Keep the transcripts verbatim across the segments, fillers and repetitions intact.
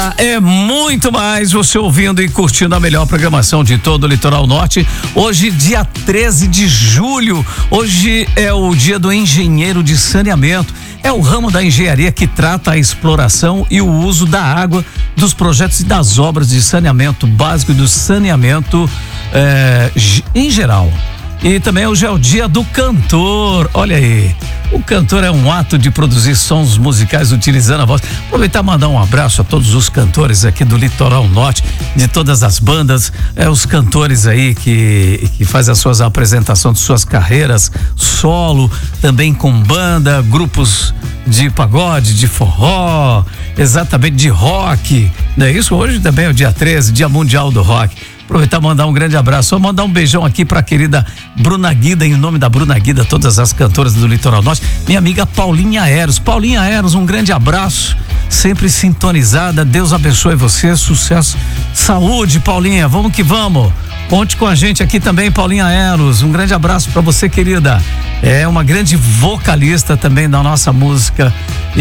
Essa é muito mais você ouvindo e curtindo a melhor programação de todo o Litoral Norte. Hoje, dia treze de julho, hoje é o dia do engenheiro de saneamento. É o ramo da engenharia que trata a exploração e o uso da água dos projetos e das obras de saneamento básico e do saneamento eh, em geral. E também hoje é o dia do cantor. Olha aí, o cantor é um ato de produzir sons musicais utilizando a voz. Aproveitar e mandar um abraço a todos os cantores aqui do Litoral Norte, de todas as bandas, é, os cantores aí que, que fazem as suas apresentações de suas carreiras solo, também com banda, grupos de pagode, de forró, exatamente de rock, não é isso? Hoje também é o dia treze, Dia Mundial do Rock. Aproveitar e mandar um grande abraço, só mandar um beijão aqui pra querida Bruna Guida, em nome da Bruna Guida, todas as cantoras do Litoral Norte, minha amiga Paulinha Eros. Paulinha Eros, um grande abraço, sempre sintonizada, Deus abençoe você, sucesso, saúde, Paulinha, vamos que vamos. Conte com a gente aqui também, Paulinha Eros, um grande abraço pra você, querida. É uma grande vocalista também da nossa música.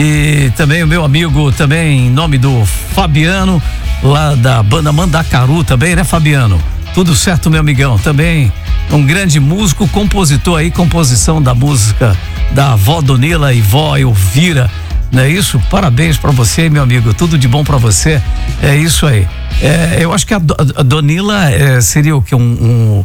E também o meu amigo, também em nome do Fabiano, lá da banda Mandacaru também, né, Fabiano? Tudo certo, meu amigão? Também um grande músico, compositor aí, composição da música da avó Donila e vó Elvira, não é isso? Parabéns pra você, meu amigo, tudo de bom pra você, é isso aí. É, eu acho que a, a Donila é, seria o que? Um, um,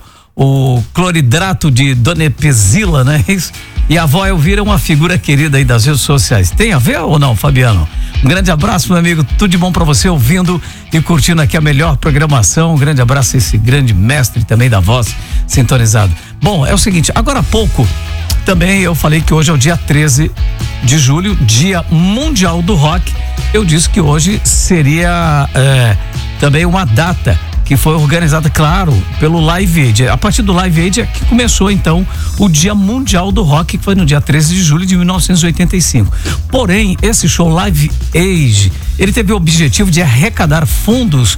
o cloridrato de Donepezila, né? Isso. E a avó Elvira é uma figura querida aí das redes sociais. Tem a ver ou não, Fabiano? Um grande abraço, meu amigo, tudo de bom pra você, ouvindo e curtindo aqui a melhor programação. Um grande abraço a esse grande mestre também da voz, sintonizado. Bom, é o seguinte, agora há pouco também eu falei que hoje é o dia treze de julho, Dia Mundial do Rock. Eu disse que hoje seria é, também uma data que foi organizada, claro, pelo Live Aid. A partir do Live Aid é que começou então o Dia Mundial do Rock, que foi no dia treze de julho de mil novecentos e oitenta e cinco. Porém, esse show Live Aid, ele teve o objetivo de arrecadar fundos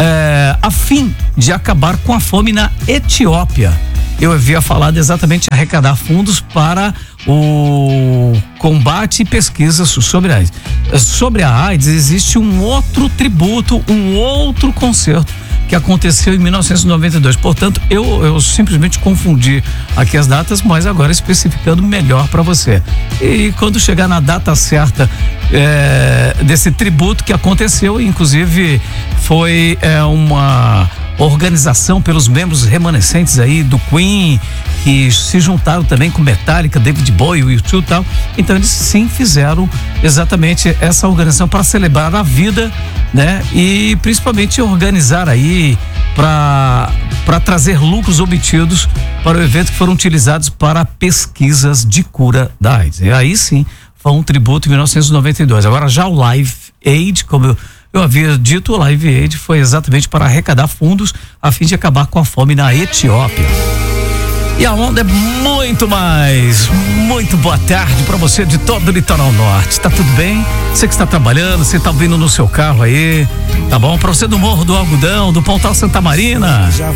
é, a fim de acabar com a fome na Etiópia. Eu havia falado exatamente arrecadar fundos para o combate e pesquisas sobre a AIDS. Sobre a AIDS existe um outro tributo, um outro concerto que aconteceu em mil novecentos e noventa e dois. Portanto, eu, eu simplesmente confundi aqui as datas, mas agora especificando melhor para você. E quando chegar na data certa é, desse tributo que aconteceu, inclusive foi é, uma organização pelos membros remanescentes aí do Queen, que se juntaram também com Metallica, David Bowie, U dois e tal. Então eles sim fizeram exatamente essa organização para celebrar a vida, né? E principalmente organizar aí para para trazer lucros obtidos para o evento, que foram utilizados para pesquisas de cura da AIDS. E aí sim foi um tributo em mil novecentos e noventa e dois. Agora já o Live Aid, como eu Eu havia dito, o Live Aid foi exatamente para arrecadar fundos a fim de acabar com a fome na Etiópia. E a onda é muito mais, muito boa tarde para você de todo o Litoral Norte. Tá tudo bem? Você que está trabalhando, você está vindo no seu carro aí, tá bom? Para você do Morro do Algodão, do Pontal Santa Marina.